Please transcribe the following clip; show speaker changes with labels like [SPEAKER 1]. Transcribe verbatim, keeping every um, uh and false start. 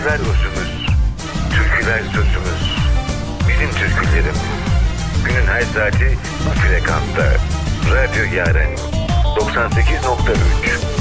[SPEAKER 1] Türküler özümüz, türküler sözümüz. Bizim türkülerim. Günün her saati bu frekansta. Radyo Yaren doksan sekiz nokta üç.